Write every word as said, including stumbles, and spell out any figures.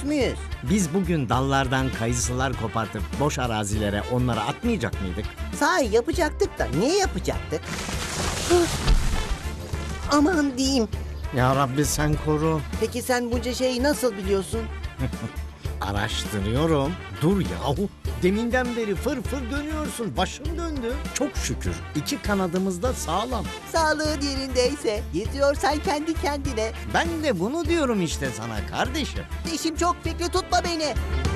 küs müyüz? Biz bugün dallardan kayısılar kopartıp boş arazilere onları atmayacak mıydık? Sahi yapacaktık da niye yapacaktık? Aman diyeyim. Ya Rabbi sen koru. Peki sen bunca şeyi nasıl biliyorsun? Araştırıyorum. Dur yahu. Deminden beri fır fır dönüyorsun. Başım döndü. Çok şükür iki kanadımız da sağlam. Sağlığın yerindeyse geziyorsan kendi kendine. Ben de bunu diyorum işte sana kardeşim. İşim çok, fikri tutma beni.